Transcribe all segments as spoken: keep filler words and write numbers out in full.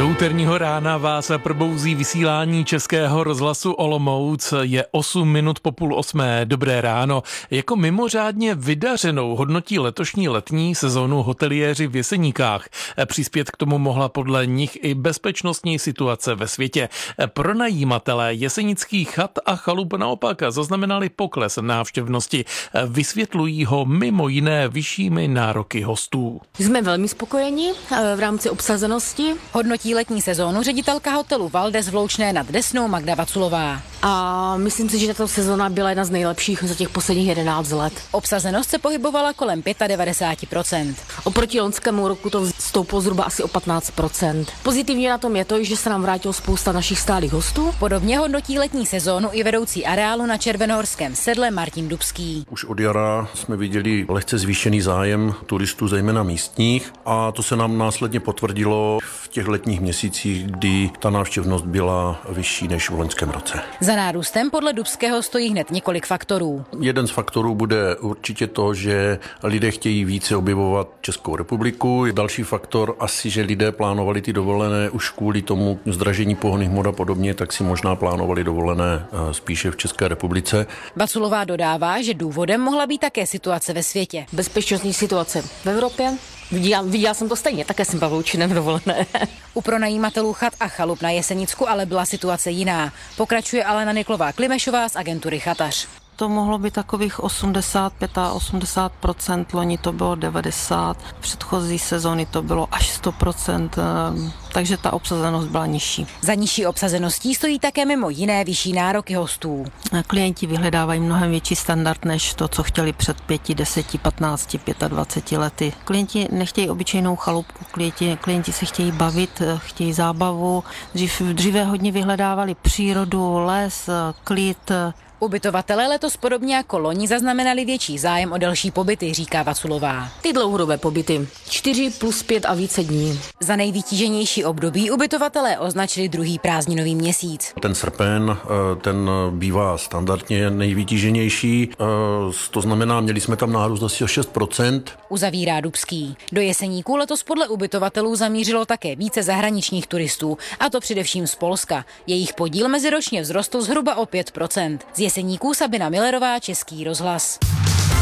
Do úterního rána vás probouzí vysílání Českého rozhlasu Olomouc. Je osm minut po půl osmé. Dobré ráno. Jako mimořádně vydařenou hodnotí letošní letní sezónu hoteliéři v Jeseníkách. Přispět k tomu mohla podle nich i bezpečnostní situace ve světě. Pronajímatelé jesenických chat a chalup naopak zaznamenali pokles návštěvnosti. Vysvětlují ho mimo jiné vyššími nároky hostů. Jsme velmi spokojeni v rámci obsazenosti. Hodnotí letní sezónu ředitelka hotelu Valdes v Loučné nad Desnou Magda Vaculová. A myslím si, že tato sezóna byla jedna z nejlepších za těch posledních jedenáct let. Obsazenost se pohybovala kolem devadesát pět procent. Oproti loňskému roku to stouplo zhruba asi o patnáct procent. Pozitivně na tom je to, že se nám vrátilo spousta našich stálých hostů. Podobně hodnotí letní sezónu i vedoucí areálu na Červenohorském sedle Martin Dubský. Už od jara jsme viděli lehce zvýšený zájem turistů, zejména místních, a to se nám následně potvrdilo v těch letních měsících, kdy ta návštěvnost byla vyšší než v loňském roce. Za nárůstem podle Dubského stojí hned několik faktorů. Jeden z faktorů bude určitě to, že lidé chtějí více objevovat Českou republiku. Další faktor asi, že lidé plánovali ty dovolené už kvůli tomu zdražení pohonných hmot a podobně, tak si možná plánovali dovolené spíše v České republice. Vaculová dodává, že důvodem mohla být také situace ve světě. Bezpečnostní situace v Evropě. Viděla, viděla jsem to stejně, také jsem byla určitě dovolené. U pronajímatelů chat a chalup na Jesenicku ale byla situace jiná. Pokračuje Alena Niklová-Klimešová z agentury Chatař. To mohlo být takových osmdesát pět a osmdesát procent, loni to bylo devadesát procent, předchozí sezóny to bylo až sto procent, takže ta obsazenost byla nižší. Za nižší obsazeností stojí také mimo jiné vyšší nároky hostů. Klienti vyhledávají mnohem větší standard než to, co chtěli před pěti, deseti, patnácti, dvaceti lety. Klienti nechtějí obyčejnou chalupku, klienti, klienti se chtějí bavit, chtějí zábavu. Dřív, dříve hodně vyhledávali přírodu, les, klid. Ubytovatelé letos podobně jako loni zaznamenali větší zájem o delší pobyty, říká Vaculová. Ty dlouhodobé pobyty, čtyři plus pět a více dní. Za nejvytíženější období ubytovatelé označili druhý prázdninový měsíc. Ten srpen, ten bývá standardně nejvytíženější, to znamená, měli jsme tam nárůst asi o šest procent. Uzavírá Dubský. Do Jeseníků letos podle ubytovatelů zamířilo také více zahraničních turistů, a to především z Polska. Jejich podíl meziročně vzrostl zhruba o pět procent. Z Jeseníků Sabina Millerová, Český rozhlas.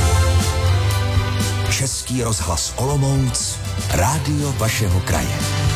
Český rozhlas Olomouc, rádio vašeho kraje.